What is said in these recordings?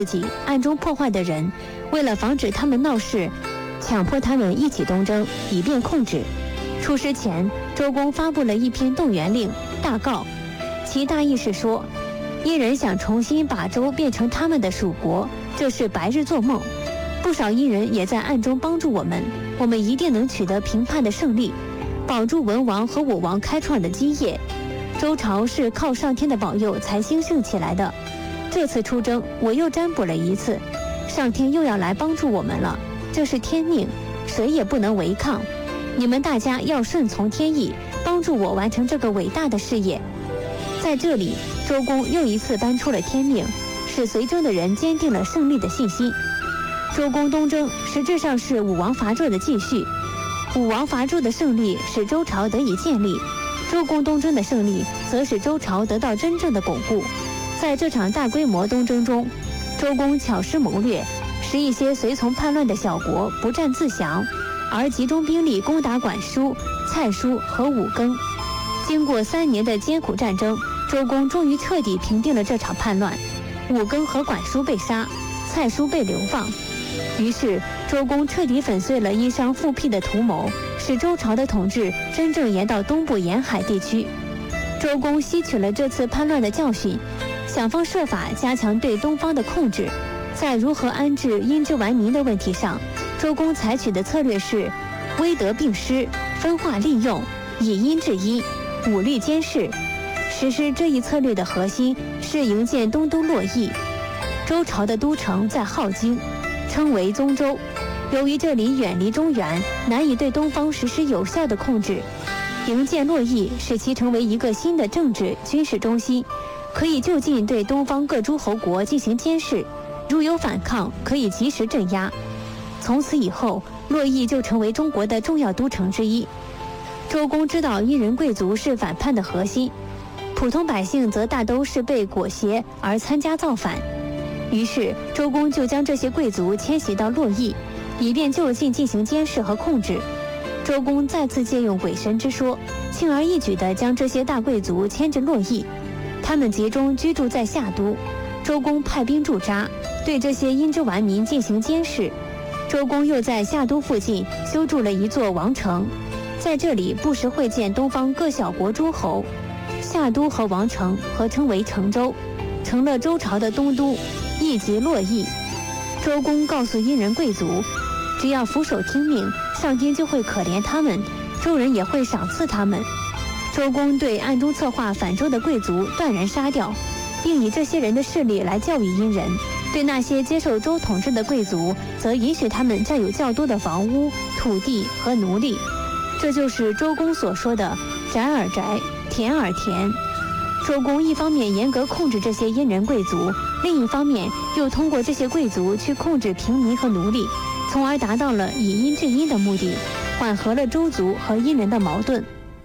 自己暗中破坏的人，为了防止他们闹事，强迫他们一起东征，以便控制。出师前，周公发布了一篇动员令大告，其大意是说，殷人想重新把周变成他们的属国，这是白日做梦。不少殷人也在暗中帮助我们，我们一定能取得平叛的胜利，保住文王和武王开创的基业。周朝是靠上天的保佑才兴盛起来的，这次出征我又占卜了一次，上天又要来帮助我们了，这是天命，谁也不能违抗。你们大家要顺从天意，帮助我完成这个伟大的事业。在这里，周公又一次搬出了天命，使随征的人坚定了胜利的信心。周公东征实质上是武王伐纣的继续，武王伐纣的胜利使周朝得以建立，周公东征的胜利则使周朝得到真正的巩固。在这场大规模东征中，周公巧施谋略，使一些随从叛乱的小国不战自降，而集中兵力攻打管叔、蔡叔和武庚。经过3年的艰苦战争，周公终于彻底平定了这场叛乱，武庚和管叔被杀，蔡叔被流放。于是周公彻底粉碎了殷商复辟的图谋，使周朝的统治真正延到东部沿海地区。周公吸取了这次叛乱的教训，想方设法加强对东方的控制。在如何安置殷之顽民的问题上，周公采取的策略是威德并施，分化利用，以殷制殷，武力监视。实施这一策略的核心是营建东都洛邑。周朝的都城在镐京，称为宗周。由于这里远离中原，难以对东方实施有效的控制，营建洛邑使其成为一个新的政治军事中心，可以就近对东方各诸侯国进行监视，如有反抗可以及时镇压。从此以后，洛邑就成为中国的重要都城之一。周公知道殷人贵族是反叛的核心，普通百姓则大都是被裹挟而参加造反，于是周公就将这些贵族迁徙到洛邑，以便就近进行监视和控制。周公再次借用鬼神之说，轻而易举地将这些大贵族迁至洛邑，他们集中居住在夏都。周公派兵驻扎，对这些殷之顽民进行监视。周公又在夏都附近修筑了一座王城，在这里不时会见东方各小国诸侯。夏都和王城合称为成周，成了周朝的东都，亦即洛邑。周公告诉殷人贵族，只要俯首听命，上天就会可怜他们，周人也会赏赐他们。周公对暗中策划反周的贵族断然杀掉，并以这些人的势力来教育殷人。对那些接受周统治的贵族，则允许他们占有较多的房屋、土地和奴隶。这就是周公所说的宅而宅，田而田。周公一方面严格控制这些殷人贵族，另一方面又通过这些贵族去控制平民和奴隶，从而达到了以殷制殷的目的，缓和了周族和殷人的矛盾。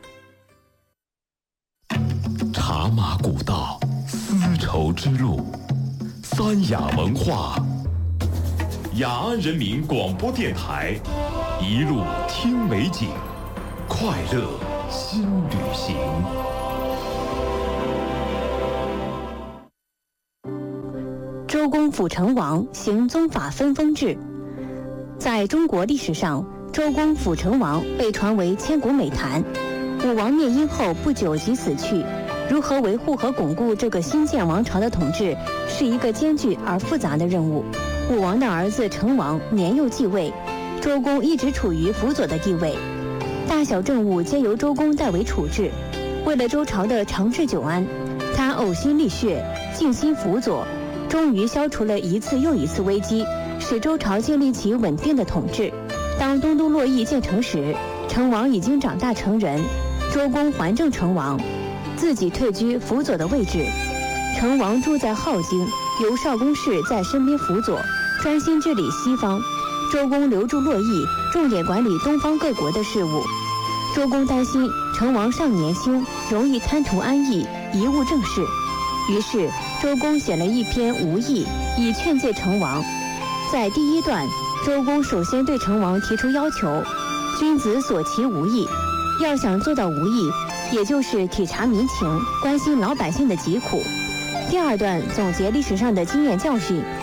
茶马古道，丝绸之路，三雅文化，雅安人民广播电台，一路听美景，快乐新旅行。 周公辅成王，行宗法分封制。在中国历史上，周公辅成王被传为千古美谈。武王灭殷后不久即死去，如何维护和巩固这个新建王朝的统治，是一个艰巨而复杂的任务。武王的儿子成王年幼继位，周公一直处于辅佐的地位，大小政务皆由周公代为处置。为了周朝的长治久安，他呕心沥血，尽心辅佐，终于消除了一次又一次危机，使周朝建立起稳定的统治。当东都洛邑建成时，成王已经长大成人，周公还政成王，自己退居辅佐的位置。成王住在镐京，由少公氏在身边辅佐，专心治理西方。周公留住洛邑，重点管理东方各国的事务。周公担心成王尚年轻，容易贪图安逸，贻误政事，于是周公写了一篇《无益》，以劝诫成王。在第一段，周公首先对成王提出要求：君子所其无益，要想做到无益，也就是体察民情，关心老百姓的疾苦。第二段总结历史上的经验教训，